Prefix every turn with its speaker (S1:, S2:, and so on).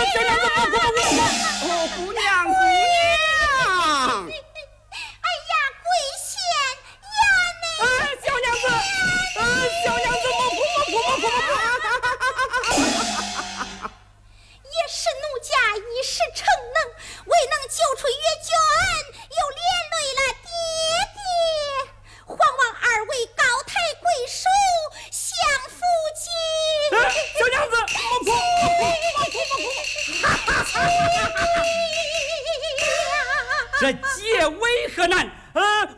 S1: 小娘子，哦，姑娘，姑娘。
S2: 哎呀，贵县呀你！
S1: 小娘子，小娘子，莫哭。
S2: 也是奴家一时逞能，未能救出岳娟，又连累了爹爹。还望二位高抬贵手，相扶金。
S1: 小娘子，莫哭。这结为何难？